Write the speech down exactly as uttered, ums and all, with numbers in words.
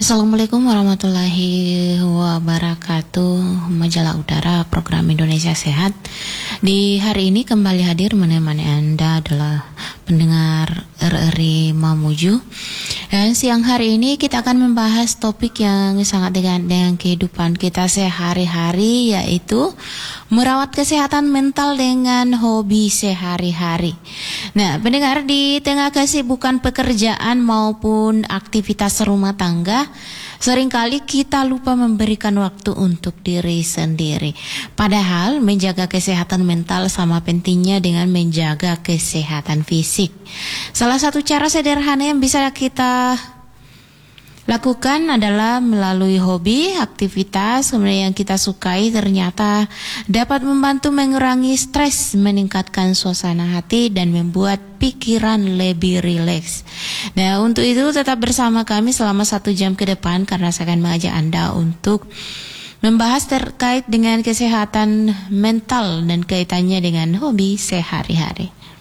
Assalamualaikum warahmatullahi wabarakatuh. Majalah Udara Program Indonesia Sehat. Di hari ini kembali hadir menemani Anda adalah pendengar R R I Mamuju. Dan siang hari ini kita akan membahas topik yang sangat dekat dengan kehidupan kita sehari-hari, yaitu merawat kesehatan mental dengan hobi sehari-hari. Nah, pendengar, di tengah kesibukan pekerjaan maupun aktivitas rumah tangga, seringkali kita lupa memberikan waktu untuk diri sendiri. Padahal menjaga kesehatan mental sama pentingnya dengan menjaga kesehatan fisik. Salah satu cara sederhana yang bisa kita lakukan adalah melalui hobi, aktivitas kemudian yang kita sukai ternyata dapat membantu mengurangi stres, meningkatkan suasana hati dan membuat pikiran lebih rileks. Nah, untuk itu tetap bersama kami selama satu jam ke depan karena saya akan mengajak Anda untuk membahas terkait dengan kesehatan mental dan kaitannya dengan hobi sehari-hari.